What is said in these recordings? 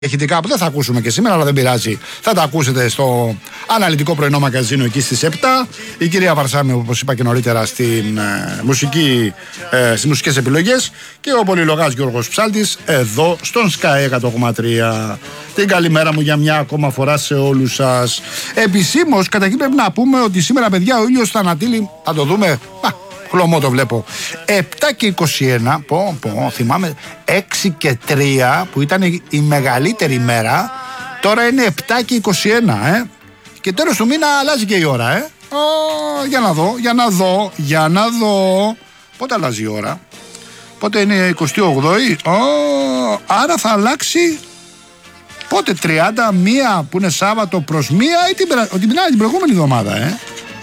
ηχητικά που δεν θα ακούσουμε και σήμερα, αλλά δεν πειράζει. Θα τα ακούσετε στο αναλυτικό πρωινό μαγαζίνο εκεί στις 7. Η κυρία Βαρσάμι, όπως είπα και νωρίτερα, στις μουσικές επιλογές. Και ο πολυλογάς Γιώργος Ψάλτης εδώ στον Sky 100,3. Την καλημέρα μου για μια ακόμα φορά σε όλους σας. Επισήμως, καταρχήν πρέπει να πούμε ότι σήμερα, παιδιά, ο ήλιος θα ανατείλει. Θα το δούμε. Χλωμό το βλέπω. 7 και 21, θυμάμαι 6 και 3 που ήταν η μεγαλύτερη μέρα. Τώρα είναι 7 και 21, Και τέλος του μήνα αλλάζει και η ώρα, Για να δω. Πότε αλλάζει η ώρα? Πότε είναι 28η? Άρα θα αλλάξει πότε? 31 που είναι Σάββατο προς 1 ή την προηγούμενη εβδομάδα,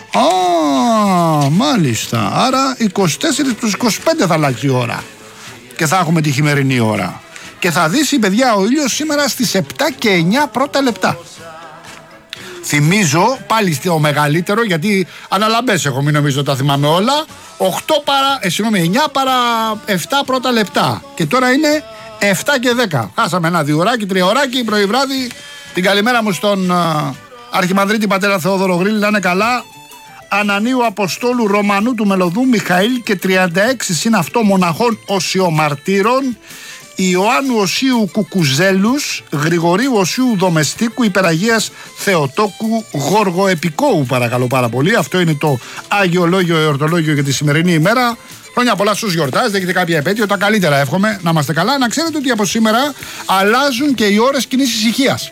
μάλιστα. Άρα 24 προς 25 θα αλλάξει η ώρα και θα έχουμε τη χειμερινή ώρα. Και θα δύσει, παιδιά, ο ήλιος σήμερα στις 7 και 9 πρώτα λεπτά. Θυμίζω πάλι στο μεγαλύτερο, γιατί αναλαμπές έχω, μην νομίζω τα θυμάμαι όλα. 9 παρά 7 πρώτα λεπτά. Και τώρα είναι 7 και 10. Χάσαμε ένα 2 ωράκι, 3 ωράκι πρωί βράδυ. Την καλημέρα μου στον Αρχιμανδρίτη πατέρα Θεόδωρο Γρήλη, να είναι καλά. Ανανίου Αποστόλου Ρωμανού του Μελωδού Μιχαήλ και 36 συν αυτό μοναχών Οσιομαρτύρων, Ιωάννου Οσίου Κουκουζέλους, Γρηγορίου Οσίου Δομεστίκου, Υπεραγίας Θεοτόκου Γοργοεπικόου, παρακαλώ πάρα πολύ. Αυτό είναι το Άγιο Λόγιο εορτολόγιο για τη σημερινή ημέρα. Χρόνια πολλά στους γιορτάζετε, έχετε κάποια επέτειο, τα καλύτερα εύχομαι, να είμαστε καλά. Να ξέρετε ότι από σήμερα αλλάζουν και οι ώρες κοινής ησυχίας.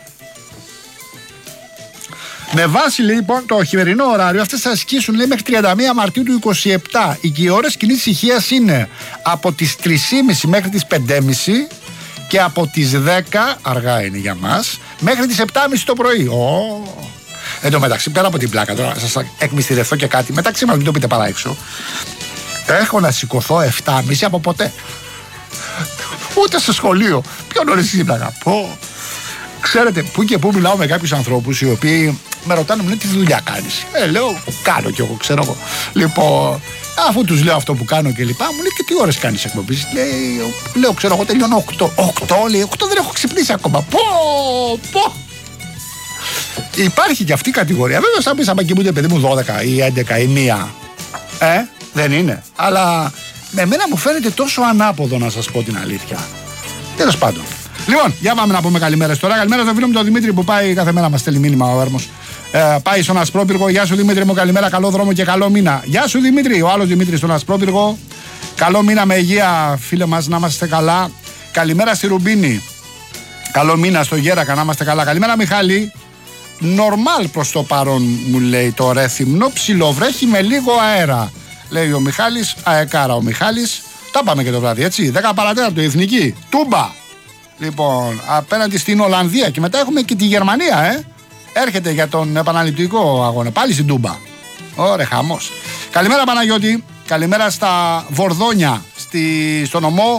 Με βάση λοιπόν το χειμερινό ωράριο, αυτές θα ασκήσουν, λέει, μέχρι 31 Μαρτίου του 27. Οι ώρες κοινής ησυχίας είναι από τις 3.30 μέχρι τις 5.30 και από τις 10, αργά είναι για μας, μέχρι τις 7.30 το πρωί. Εν τω μεταξύ, πέρα από την πλάκα, τώρα σας εκμυστηρευτώ και κάτι. Μεταξύ μας, μην το πείτε παρά έξω. Έχω να σηκωθώ 7.30 από ποτέ. Ούτε στο σχολείο. Πιο νωρίς ξύπναγα. Ξέρετε, που και που μιλάω με κάποιους ανθρώπους οι οποίοι με ρωτάνε, μου λένε, τι δουλειά κάνεις? Λέω, κάνω κι εγώ, ξέρω εγώ. Λοιπόν, αφού τους λέω αυτό που κάνω και λοιπά, μου λέει, και τι ώρες κάνεις εκπομπής? Λέω, ξέρω εγώ, τελειώνω 8. 8, λέει, 8 δεν έχω ξυπνήσει ακόμα. Υπάρχει και αυτή η κατηγορία. Βέβαια, σαν πεις, άμα κοιμούνται, παιδί μου, 12 ή 11 ή 1. Δεν είναι. Αλλά με εμένα μου φαίνεται τόσο ανάποδο, να σας πω την αλήθεια. Τέλος πάντων. Λοιπόν, για πάμε να πούμε καλημέρες τώρα. Καλημέρα στο φίλο μου τον Δημήτρη που πάει κάθε μέρα, μας στέλνει μήνυμα ο Έρμος. Πάει στον Ασπρόπυργο. Γεια σου Δημήτρη μου, καλημέρα, καλό δρόμο και καλό μήνα. Γεια σου Δημήτρη, ο άλλος Δημήτρης στον Ασπρόπυργο. Καλό μήνα με υγεία, φίλε μας, να είμαστε καλά. Καλημέρα στη Ρουμπίνη. Καλό μήνα στο Γέρακα, να είμαστε καλά. Καλημέρα Μιχάλη. Νορμάλ προς το παρόν, μου λέει το Ρέθυμνο. Ψιλοβρέχει με λίγο αέρα, λέει ο Μιχάλης. Αεκάρα ο Μιχάλης. Τα πάμε και το βράδυ, έτσι. 10 παρατέταρτο, Εθνική. Τούμπα. Λοιπόν, απέναντι στην Ολλανδία και μετά έχουμε και τη Γερμανία, Έρχεται για τον επαναληπτικό αγώνα. Πάλι στην Τούμπα. Ωραία, χαμός. Καλημέρα Παναγιώτη. Καλημέρα στα Βορδόνια, στο νομό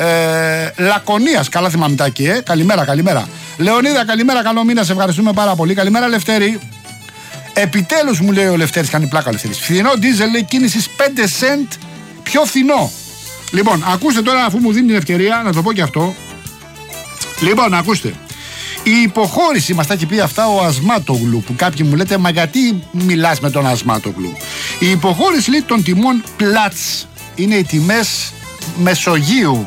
Λακωνίας. Καλά θυμάμαι τα εκεί, Καλημέρα. Λεωνίδα, καλημέρα, καλό μήνα. Σε ευχαριστούμε πάρα πολύ. Καλημέρα Λευτέρη. Επιτέλους, μου λέει ο Λευτέρης, κάνει πλάκα ο Λευτέρης. Φθηνό ντίζελ, λέει, κίνησης 5 σεντ πιο φθηνό. Λοιπόν, ακούστε τώρα, αφού μου δίνει την ευκαιρία να το πω και αυτό. Λοιπόν, ακούστε. Η υποχώρηση, μας τα έχει πει αυτά ο Ασμάτογλου, που κάποιοι μου λέτε, μα γιατί μιλάς με τον Ασμάτογλου? Η υποχώρηση, λέει, των τιμών Πλάτς, είναι οι τιμές Μεσογείου,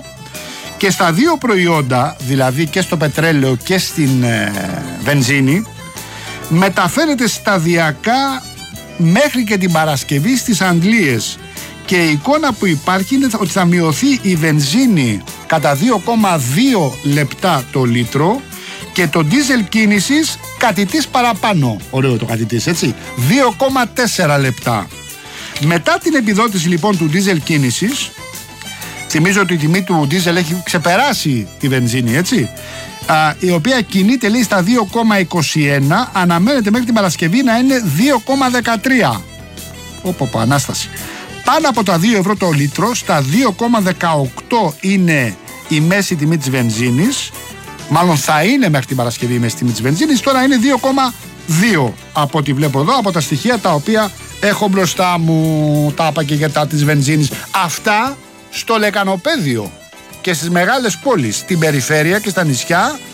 και στα δύο προϊόντα, δηλαδή και στο πετρέλαιο και στην βενζίνη, μεταφέρεται σταδιακά μέχρι και την Παρασκευή στις Αγγλίες. Και η εικόνα που υπάρχει είναι ότι θα μειωθεί η βενζίνη κατά 2,2 λεπτά το λίτρο και το ντίζελ κίνησης κάτι της παραπάνω. Ωραίο το κάτι της, έτσι. 2,4 λεπτά. Μετά την επιδότηση λοιπόν του ντίζελ κίνησης, θυμίζω ότι η τιμή του ντίζελ έχει ξεπεράσει τη βενζίνη, έτσι, η οποία κινείται, λέει, στα 2,21, αναμένεται μέχρι την Παρασκευή να είναι 2,13. Ανάσταση. Πάνω από τα 2 ευρώ το λίτρο, στα 2,18 είναι η μέση τιμή της βενζίνης. Μάλλον θα είναι μέχρι την Παρασκευή η μέση τιμή της βενζίνης. Τώρα είναι 2,2 από ό,τι βλέπω εδώ, από τα στοιχεία τα οποία έχω μπροστά μου. Τα είπα και για τα της βενζίνης. Αυτά στο λεκανοπέδιο και στις μεγάλες πόλεις, στην περιφέρεια και στα νησιά,